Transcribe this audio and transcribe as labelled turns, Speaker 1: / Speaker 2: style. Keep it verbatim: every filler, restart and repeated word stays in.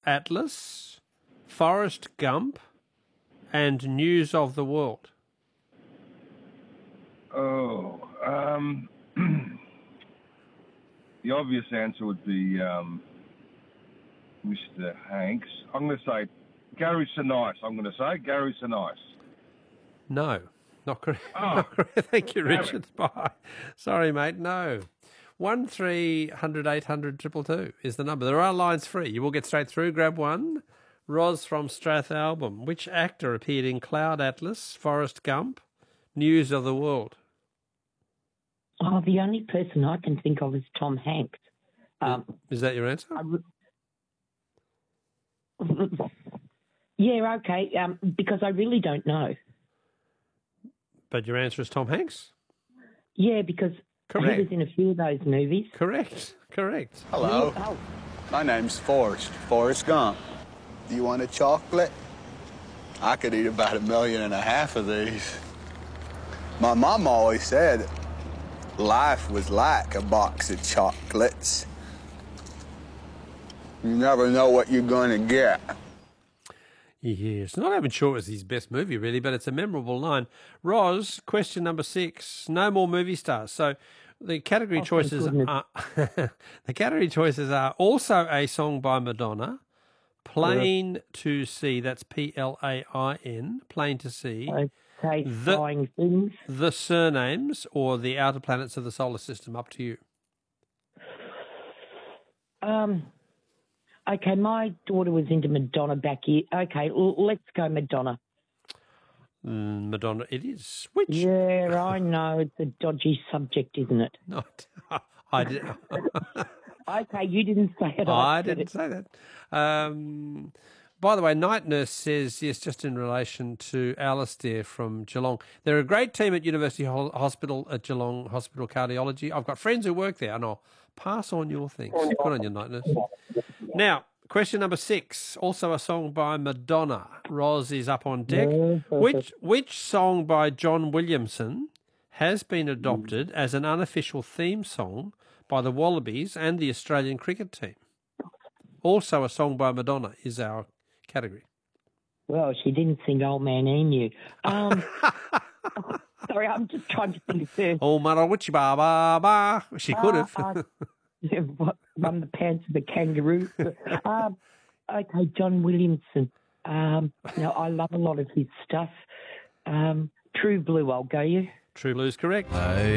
Speaker 1: Atlas, Forrest Gump, and News of the World?
Speaker 2: Oh, um, the obvious answer would be um, Mister Hanks. I'm going to say Gary Sinise. I'm going to say Gary Sinise.
Speaker 1: No, not correct.
Speaker 2: Oh.
Speaker 1: Not correct. Thank you, Richard. Bye. Sorry, mate. No. One three hundred eight hundred triple two is the number. There are lines free. You will get straight through. Grab one. Roz from Strathalbyn. Which actor appeared in Cloud Atlas, Forrest Gump, News of the World?
Speaker 3: Oh, the only person I can think of is Tom Hanks. Um,
Speaker 1: is that your answer?
Speaker 3: Re- yeah, okay, um, because I really don't know.
Speaker 1: But your answer is Tom Hanks?
Speaker 3: Yeah, because
Speaker 1: Correct.
Speaker 3: he was in a few of those movies.
Speaker 1: Correct, correct.
Speaker 4: Hello,
Speaker 3: Oh.
Speaker 4: my name's Forrest, Forrest Gump. Do you want a chocolate? I could eat about a million and a half of these. My mom always said life was like a box of chocolates. You never know what you're going to get.
Speaker 1: Yes, not even sure it's his best movie, really, but it's a memorable line. Roz, question number six. No more movie stars. So the category
Speaker 3: Oh,
Speaker 1: choices
Speaker 3: thank
Speaker 1: are the category choices are also a song by Madonna, Plain to See. That's P L A I N, Plain to See.
Speaker 3: Okay,
Speaker 1: The-
Speaker 3: Flying Things.
Speaker 1: The Surnames or the Outer Planets of the Solar System. Up to you.
Speaker 3: Um, okay, my daughter was into Madonna back here. Okay, l- let's go Madonna.
Speaker 1: Mm, Madonna, it is. Which?
Speaker 3: Yeah, I know. It's a dodgy subject, isn't it?
Speaker 1: Not. I did.
Speaker 3: Okay, you didn't say it.
Speaker 1: I
Speaker 3: said
Speaker 1: didn't
Speaker 3: it.
Speaker 1: say that. Um, by the way, Night Nurse says, yes, just in relation to Alistair from Geelong. They're a great team at University Ho- Hospital at Geelong Hospital Cardiology. I've got friends who work there, and I'll pass on your thanks. Good on you, Night Nurse. Now, question number six, also a song by Madonna. Roz is up on deck. Which which song by John Williamson has been adopted as an unofficial theme song by the Wallabies and the Australian cricket team? Also a song by Madonna is our category.
Speaker 3: Well, she didn't sing Old Man Emu. Um, sorry, I'm just trying to think of her.
Speaker 1: Oh, Marawichi ba ba ba. She could have.
Speaker 3: Uh, uh, Run the pants of the kangaroo. um, okay, John Williamson. Um, now, I love a lot of his stuff. Um, True Blue, I'll go you.
Speaker 1: True Blue's correct.
Speaker 5: I